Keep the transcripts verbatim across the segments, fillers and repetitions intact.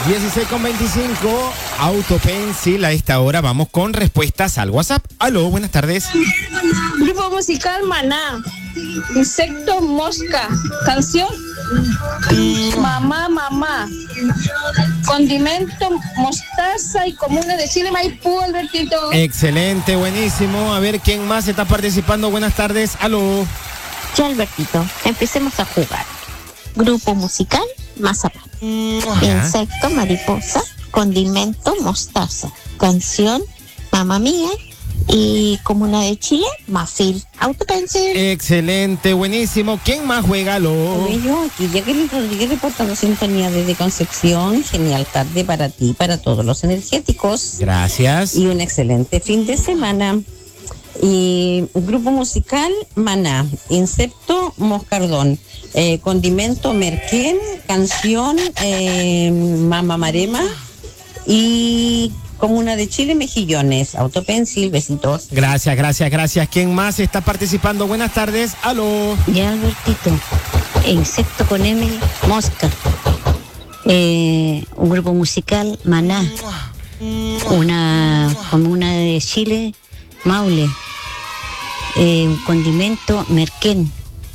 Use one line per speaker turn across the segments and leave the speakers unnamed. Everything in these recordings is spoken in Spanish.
dieciséis con veinticinco, Autopencil. A esta hora vamos con respuestas al WhatsApp. Aló, buenas tardes.
Grupo musical Maná. Insecto Mosca. Canción Mamá, Mamá. Condimento Mostaza y Comuna de Chile, Maipú, Albertito.
Excelente, buenísimo. A ver quién más está participando. Buenas tardes. Aló.
Ya, Albertito, empecemos a jugar. Grupo musical Mazapán.
Ya.
Insecto, mariposa, condimento, mostaza. Canción, mamá mía. Y comuna de Chile, Mafil. Autopencil.
Excelente, buenísimo. ¿Quién más juega? Aló.
Yo aquí, Jacqueline Rodríguez reportando sintonía desde Concepción. Genial tarde para ti, para todos los energéticos.
Gracias.
Y un excelente fin de semana. Y grupo musical Maná, Insecto Moscardón, eh, condimento Merquén, canción eh, Mama Marema y Comuna de Chile, Mejillones. Autopencil, besitos.
Gracias, gracias, gracias. ¿Quién más está participando? Buenas tardes. Aló.
Ya, Albertito. Insecto con M, mosca. Eh, un grupo musical Maná. Una comuna de Chile, Maule. Eh, un condimento Merquén.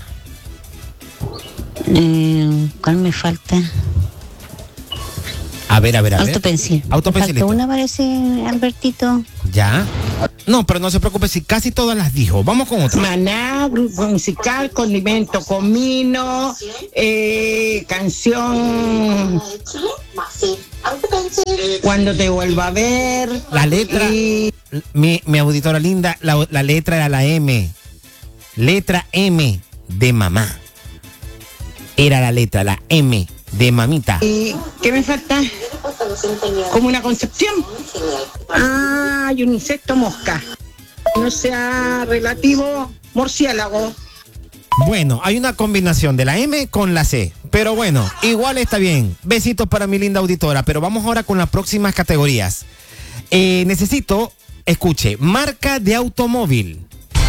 Eh, ¿Cuál me falta?
A ver, a ver, a ver.
Autopencil.
Autopencil.
Falta una, parece, Albertito.
¿Ya? No, pero no se preocupe, si casi todas las dijo. Vamos con otra.
Maná, grupo musical, condimento comino, eh, canción Cuando te vuelva a ver.
La letra,
y...
mi, mi auditora linda, la, la letra era la M. Letra M de mamá. Era la letra, la M de mamita.
¿Y qué me falta? Como una Concepción. Ah, y un insecto mosca. No sea relativo, murciélago.
Bueno, hay una combinación de la M con la C. Pero bueno, igual está bien. Besitos para mi linda auditora. Pero vamos ahora con las próximas categorías. Eh, necesito, escuche, marca de automóvil.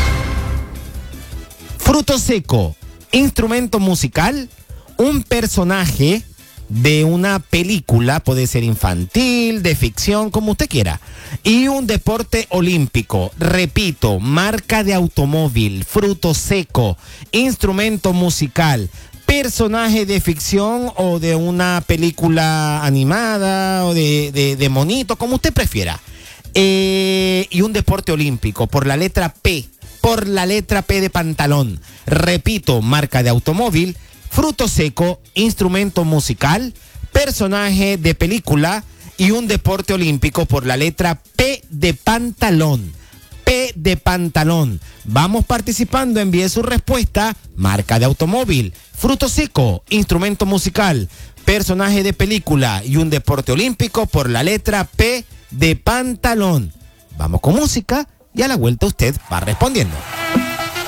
Fruto seco. Instrumento musical. Un personaje de una película, puede ser infantil, de ficción, como usted quiera. Y un deporte olímpico. Repito, marca de automóvil, fruto seco, instrumento musical, personaje de ficción o de una película animada o de, de, de monito, como usted prefiera. Eh, y un deporte olímpico, por la letra P, por la letra P de pantalón. Repito, marca de automóvil, fruto seco, instrumento musical, personaje de película y un deporte olímpico por la letra P de pantalón. P de pantalón. Vamos participando, envíe su respuesta. Marca de automóvil, fruto seco, instrumento musical, personaje de película y un deporte olímpico por la letra P de pantalón. Vamos con música y a la vuelta usted va respondiendo.